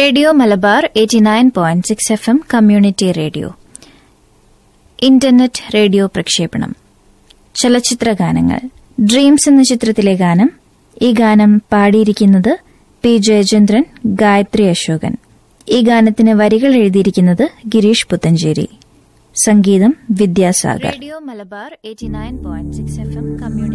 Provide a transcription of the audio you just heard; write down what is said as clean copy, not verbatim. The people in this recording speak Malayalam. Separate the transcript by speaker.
Speaker 1: Radio Malabar 89.6 FM community radio. Internet radio പ്രക്ഷേപണം. ചലച്ചിത്ര ഗാനങ്ങൾ. ഡ്രീംസ് എന്ന ചിത്രത്തിലെ ഗാനം. ഈ ഗാനം പാടിയിരിക്കുന്നത് പി ജയചന്ദ്രൻ, ഗായത്രി അശോകൻ. ഈ ഗാനത്തിന് വരികൾ എഴുതിയിരിക്കുന്നത് ഗിരീഷ് പുത്തഞ്ചേരി. സംഗീതം Vidyasagar. Radio Malabar 89.6 FM community